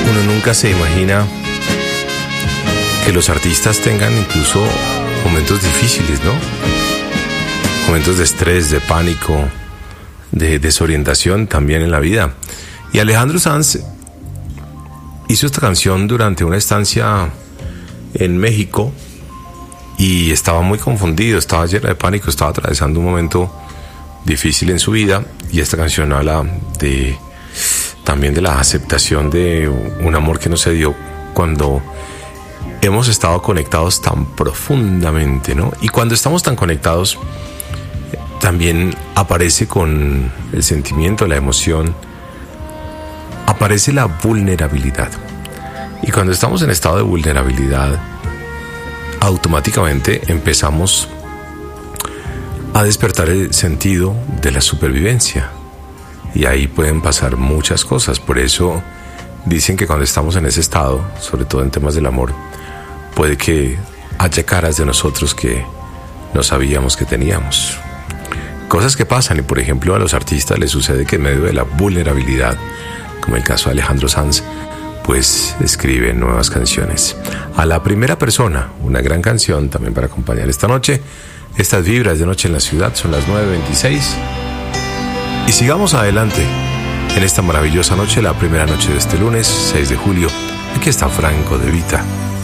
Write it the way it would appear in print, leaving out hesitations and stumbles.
Uno nunca se imagina que los artistas tengan incluso momentos difíciles, ¿no? Momentos de estrés, de pánico, de desorientación también en la vida. Y Alejandro Sanz hizo esta canción durante una estancia en México y estaba muy confundido, estaba lleno de pánico, estaba atravesando un momento difícil en su vida, y esta canción habla también de la aceptación de un amor que no se dio cuando hemos estado conectados tan profundamente, ¿no? Y cuando estamos tan conectados, también aparece con el sentimiento, la emoción, aparece la vulnerabilidad. Y cuando estamos en estado de vulnerabilidad, automáticamente empezamos a despertar el sentido de la supervivencia. Y ahí pueden pasar muchas cosas. Por eso dicen que cuando estamos en ese estado, sobre todo en temas del amor, puede que haya caras de nosotros que no sabíamos que teníamos. Cosas que pasan, y por ejemplo a los artistas les sucede que en medio de la vulnerabilidad, como el caso de Alejandro Sanz, pues escribe nuevas canciones. A la primera persona, una gran canción también para acompañar esta noche. Estas vibras de Noche en la Ciudad, son las 9:26. Y sigamos adelante en esta maravillosa noche, la primera noche de este lunes 6 de julio. Aquí está Franco De Vita.